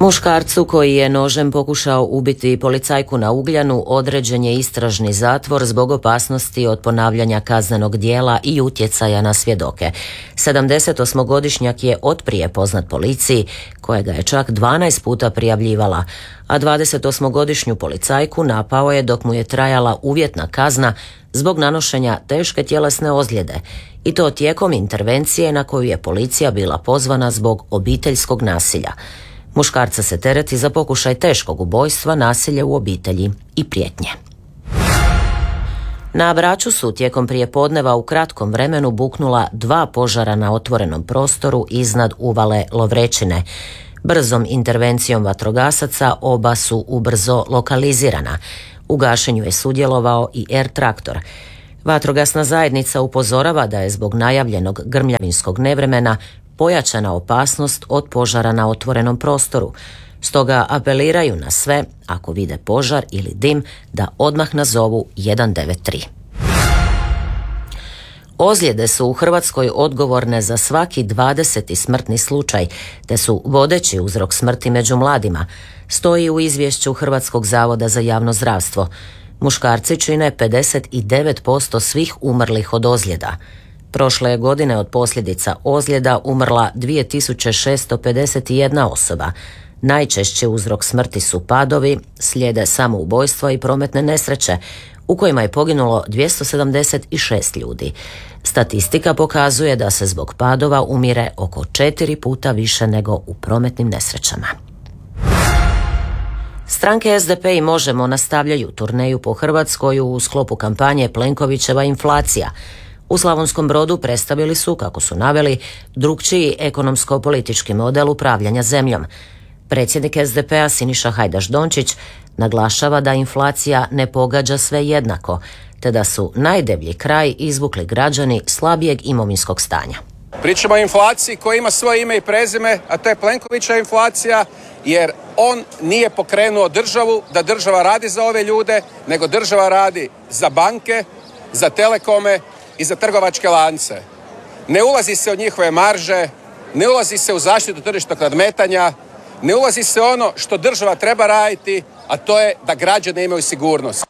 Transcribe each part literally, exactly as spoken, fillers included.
Muškarcu koji je nožem pokušao ubiti policajku na Ugljanu određen je istražni zatvor zbog opasnosti od ponavljanja kaznenog djela i utjecaja na svjedoke. sedamdesetosmogodišnjak je otprije poznat policiji, kojega je čak dvanaest puta prijavljivala, a dvadesetosmogodišnju policajku napao je dok mu je trajala uvjetna kazna zbog nanošenja teške tjelesne ozljede, i to tijekom intervencije na koju je policija bila pozvana zbog obiteljskog nasilja. Muškarca se tereti za pokušaj teškog ubojstva, nasilje u obitelji i prijetnje. Na Braču su tijekom prijepodneva u kratkom vremenu buknula dva požara na otvorenom prostoru iznad uvale Lovrečine. Brzom intervencijom vatrogasaca oba su ubrzo lokalizirana. U gašenju je sudjelovao i R-traktor. Vatrogasna zajednica upozorava da je zbog najavljenog grmljavinskog nevremena pojačana opasnost od požara na otvorenom prostoru. Stoga apeliraju na sve, ako vide požar ili dim, da odmah nazovu jedan devet tri. Ozljede su u Hrvatskoj odgovorne za svaki dvadeseti smrtni slučaj, te su vodeći uzrok smrti među mladima, stoji u izvješću Hrvatskog zavoda za javno zdravstvo. Muškarci čine pedeset devet posto svih umrlih od ozljeda. Prošle je godine od posljedica ozljeda umrla dvije tisuće šesto pedeset jedna osoba. Najčešći uzrok smrti su padovi, slijede samoubojstva i prometne nesreće, u kojima je poginulo dvjesto sedamdeset šest ljudi. Statistika pokazuje da se zbog padova umire oko četiri puta više nego u prometnim nesrećama. Stranke S D P i Možemo nastavljaju turneju po Hrvatskoj u sklopu kampanje Plenkovićeva inflacija. U Slavonskom Brodu predstavili su, kako su naveli, drukčiji ekonomsko-politički model upravljanja zemljom. Predsjednik S D P-a Siniša Hajdaš Dončić naglašava da inflacija ne pogađa sve jednako, te da su najdeblji kraj izvukli građani slabijeg imovinskog stanja. Pričamo o inflaciji koja ima svoje ime i prezime, a to je Plenkovićeva inflacija, jer on nije pokrenuo državu da država radi za ove ljude, nego država radi za banke, za telekome i za trgovačke lance. Ne ulazi se u njihove marže, ne ulazi se u zaštitu tržišnog nadmetanja, ne ulazi se ono što država treba raditi, a to je da građani imaju sigurnost.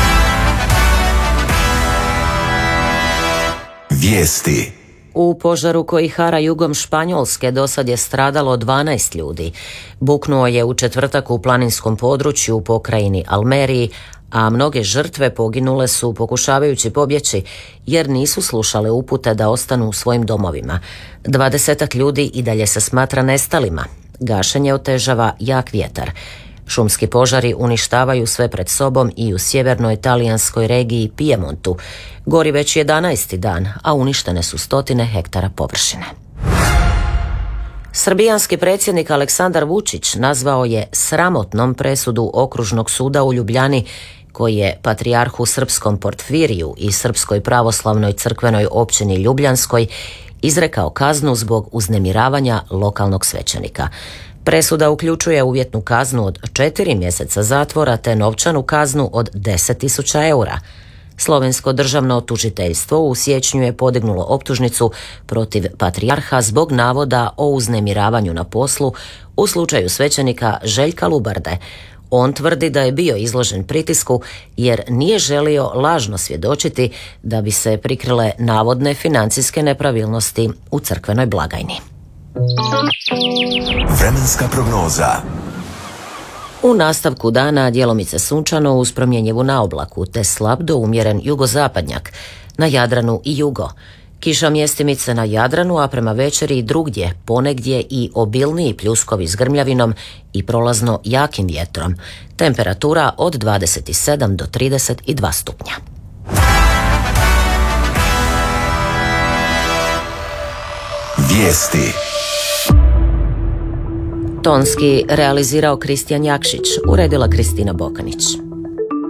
Vijesti. U požaru koji hara jugom Španjolske dosad je stradalo dvanaest ljudi. Buknuo je u četvrtak u planinskom području u pokrajini Almeriji, a mnoge žrtve poginule su pokušavajući pobjeći jer nisu slušale upute da ostanu u svojim domovima. Dvadesetak ljudi i dalje se smatra nestalima. Gašenje otežava jak vjetar. Šumski požari uništavaju sve pred sobom i u sjevernoj talijanskoj regiji Pijemontu. Gori već jedanaesti dan, a uništene su stotine hektara površine. Srbijanski predsjednik Aleksandar Vučić nazvao je sramotnom presudu Okružnog suda u Ljubljani, koji je patrijarhu srpskom Portfiriju i Srpskoj pravoslavnoj crkvenoj općini Ljubljanskoj izrekao kaznu zbog uznemiravanja lokalnog svećenika. Presuda uključuje uvjetnu kaznu od četiri mjeseca zatvora te novčanu kaznu od deset tisuća eura. Slovensko državno tužiteljstvo u siječnju je podignulo optužnicu protiv patrijarha zbog navoda o uznemiravanju na poslu u slučaju svećenika Željka Lubarde. On tvrdi da je bio izložen pritisku jer nije želio lažno svjedočiti da bi se prikrile navodne financijske nepravilnosti u crkvenoj blagajni. Vremenska prognoza. U nastavku dana djelomice sunčano uz promjenjivu naoblaku te slab do umjeren jugozapadnjak, na Jadranu i jugo. Kiša mjestimice na Jadranu, a prema večeri i drugdje, ponegdje i obilniji pljuskovi s grmljavinom i prolazno jakim vjetrom. Temperatura od dvadeset sedam do trideset dva stupnja. Vijesti. Tonski realizirao Kristijan Jakšić, uredila Kristina Bokanić.